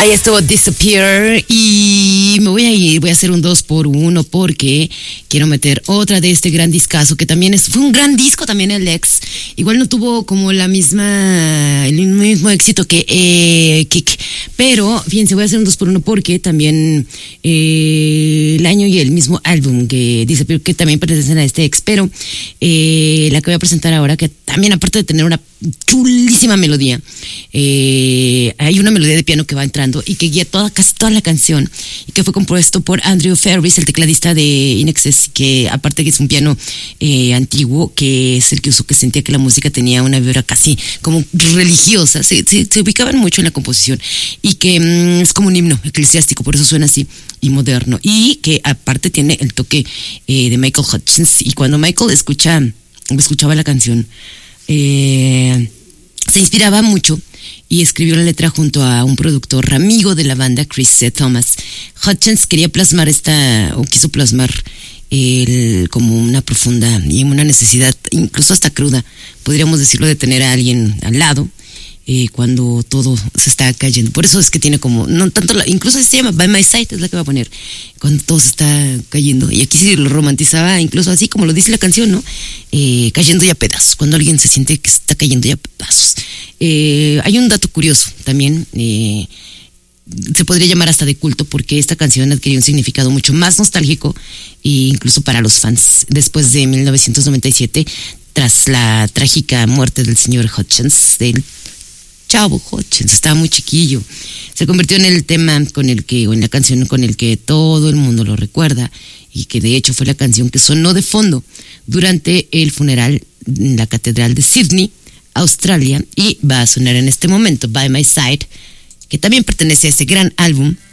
Ahí estuvo Disappear y me voy a ir, voy a hacer un 2x1 porque quiero meter otra de este gran discazo que también fue un gran disco también el ex. Igual no tuvo como el mismo éxito que Kick, pero fíjense, voy a hacer un 2x1 porque también el año y el mismo álbum que Disappear, que también pertenecen a este ex, pero la que voy a presentar ahora, que también aparte de tener una chulísima melodía, hay una melodía de piano que va entrando y que guía casi toda la canción, y que fue compuesto por Andrew Ferris, el tecladista de In Excess, que aparte que es un piano antiguo, que es el que usó, que sentía que la música tenía una vibra casi como religiosa, se ubicaban mucho en la composición, y que es como un himno eclesiástico, por eso suena así, y moderno, y que aparte tiene el toque de Michael Hutchence. Y cuando Michael escuchaba la canción, se inspiraba mucho y escribió la letra junto a un productor amigo de la banda, Chris Thomas. Hutchence quería plasmar quiso plasmar como una profunda y una necesidad, incluso hasta cruda, podríamos decirlo, de tener a alguien al lado cuando todo se está cayendo. Por eso es que tiene como, no tanto, incluso se llama By My Side, es la que va a poner, cuando todo se está cayendo. Y aquí sí lo romantizaba, incluso así como lo dice la canción, ¿no? Cayendo ya a pedazos, cuando alguien se siente que se está cayendo ya a pedazos. Hay un dato curioso también, se podría llamar hasta de culto, porque esta canción adquirió un significado mucho más nostálgico, incluso para los fans, después de 1997, tras la trágica muerte del señor Hutchence, del chavo Hutchence, estaba muy chiquillo. Se convirtió en el tema en la canción con el que todo el mundo lo recuerda, y que de hecho fue la canción que sonó de fondo durante el funeral en la Catedral de Sydney, Australia, y va a sonar en este momento By My Side, que también pertenece a este gran álbum